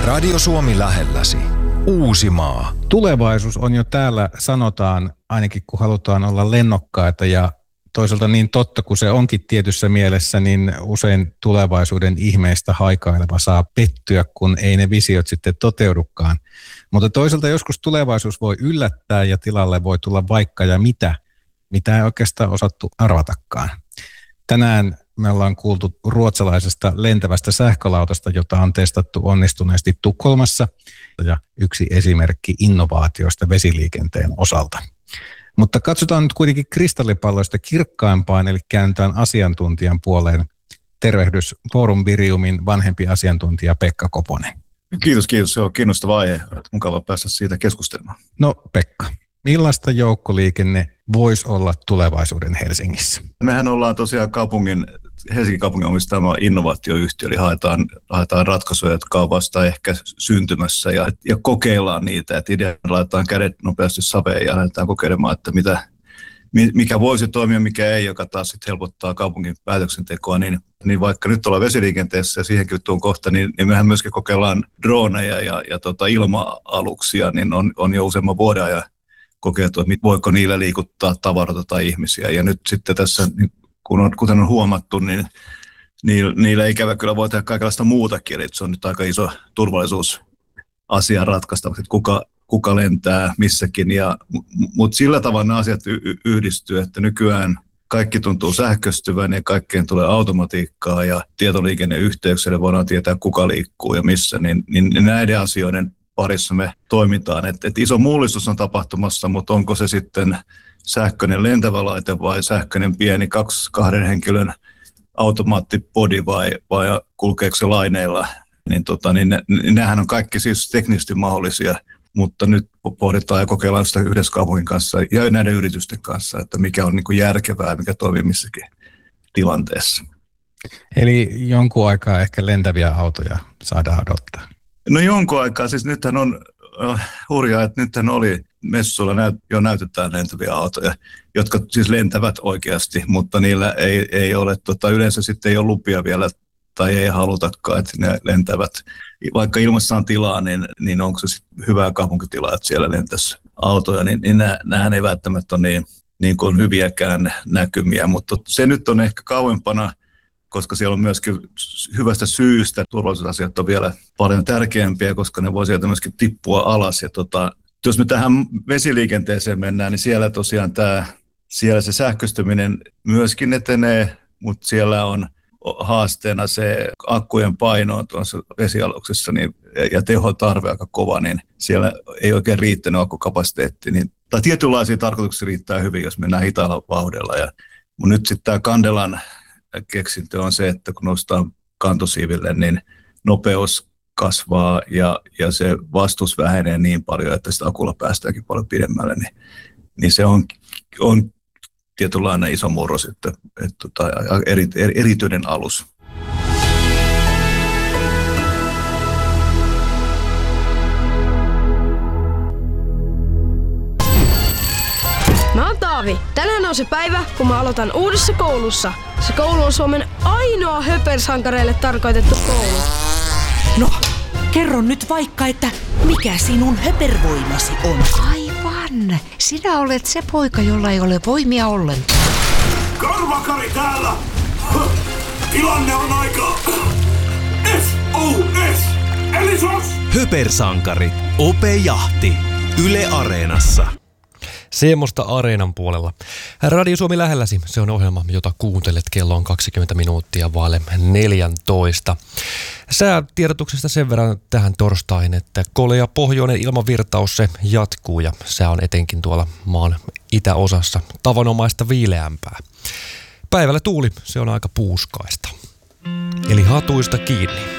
Radio Suomi lähelläsi. Uusimaa. Tulevaisuus on jo täällä, sanotaan, ainakin kun halutaan olla lennokkaita ja toisaalta niin totta kuin se onkin tietyssä mielessä, niin usein tulevaisuuden ihmeistä haikaileva saa pettyä, kun ei ne visiot sitten toteudukaan. Mutta toisaalta joskus tulevaisuus voi yllättää ja tilalle voi tulla vaikka ja mitä ei oikeastaan osattu arvatakaan. Tänään me ollaan kuultu ruotsalaisesta lentävästä sähkölautasta, jota on testattu onnistuneesti Tukholmassa ja yksi esimerkki innovaatioista vesiliikenteen osalta. Mutta katsotaan nyt kuitenkin kristallipalloista kirkkaimpaan, eli käännetään asiantuntijan puoleen. Tervehdys Forum Viriumin vanhempi asiantuntija Pekka Koponen. Kiitos. Se on kiinnostava aihe. Mukava päästä siitä keskustelemaan. No Pekka, millaista joukkoliikenne voisi olla tulevaisuuden Helsingissä? Mehän ollaan tosiaan Helsingin kaupungin omistama innovaatioyhtiö, eli haetaan ratkaisuja, jotka on vasta ehkä syntymässä ja kokeillaan niitä. Et ideana laitetaan kädet nopeasti saveen ja lähdetään kokeilemaan, että mikä voisi toimia, mikä ei, joka taas sitten helpottaa kaupungin päätöksentekoa. Niin vaikka nyt ollaan vesiliikenteessä ja siihenkin tuon kohta, niin mehän myöskin kokeillaan droneja ja ilma-aluksia, niin on jo useamman vuoden ajan kokeiltu, että voiko niillä liikuttaa tavaroita tai ihmisiä. Ja nyt sitten tässä, kuten on huomattu, niin niillä ikävä kyllä voi tehdä kaikenlaista muutakin. Eli se on nyt aika iso turvallisuusasia ratkaista, että kuka lentää missäkin. Mutta sillä tavalla nämä asiat yhdistyy, että nykyään kaikki tuntuu sähköistyvän ja kaikkeen tulee automatiikkaa ja tietoliikenneyhteyksille voidaan tietää, kuka liikkuu ja missä. Niin näiden asioiden parissa me toimitaan. Et iso mullistus on tapahtumassa, mutta onko se sitten sähköinen lentävä laite vai sähköinen pieni kahden henkilön automaattipodi vai kulkeeko se laineilla, niin nämähän on kaikki siis teknisesti mahdollisia, mutta nyt pohditaan ja kokeillaan sitä yhdessä kaupungin kanssa ja näiden yritysten kanssa, että mikä on niin kuin järkevää, mikä toimii missäkin tilanteessa. Eli jonkun aikaa ehkä lentäviä autoja saadaan odottaa. No jonkun aikaa, siis nythän on hurjaa, että nythän oli messuilla jo näytetään lentäviä autoja, jotka siis lentävät oikeasti, mutta niillä ei ole, yleensä sitten ei ole lupia vielä tai ei halutakaan, että ne lentävät. Vaikka ilmassa on tilaa, niin onko se sitten hyvää kaupunkitilaa, että siellä lentäisi autoja, niin nämähän ei välttämättä ole niin kuin hyviäkään näkymiä, mutta se nyt on ehkä kauempana, koska siellä on myöskin hyvästä syystä turvallisuusasiat on vielä paljon tärkeämpiä, koska ne voi sieltä myöskin tippua alas. Ja jos me tähän vesiliikenteeseen mennään, niin siellä tosiaan siellä se sähköistyminen myöskin etenee, mutta siellä on haasteena se akkujen paino tuossa vesialuksessa ja tehotarve aika kova, niin siellä ei oikein riittänyt akkukapasiteetti. Tai tietynlaisia tarkoituksia riittää hyvin, jos mennään hitaalla vauhdilla. Mutta nyt sitten tämä Candelan keksintö on se, että kun noustaan kantosiiville, niin nopeus kasvaa ja se vastus vähenee niin paljon, että sitä akulla päästäänkin paljon pidemmälle. Niin se on tietynlainen iso murros, että erityinen alus. Mä oon Taavi. Tänään on se päivä, kun mä aloitan uudessa koulussa. Se koulu on Suomen ainoa höpersankareille tarkoitettu koulu. No, kerro nyt vaikka, että mikä sinun höpervoimasi on? Aivan. Sinä olet se poika, jolla ei ole voimia ollenkaan. Karvakari täällä! Tilanne on aika... SOS! Eli SOS! Höpersankari. Ope Jahti. Yle Areenassa. Semmoista Areenan puolella. Radio Suomi lähelläsi, se on ohjelma, jota kuuntelet. Kello on 20 minuuttia vaille 14. Säätiedotuksesta sen verran tähän torstaihin, että kolea pohjoinen ilmavirtaus se jatkuu ja sää on etenkin tuolla maan itäosassa tavanomaista viileämpää. Päivällä tuuli, se on aika puuskaista. Eli hatuista kiinni.